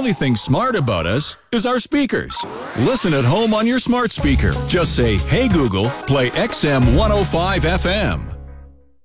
only thing smart about us is our speakers. Listen at home on your smart speaker. Just say, "Hey Google, play XM 105 FM."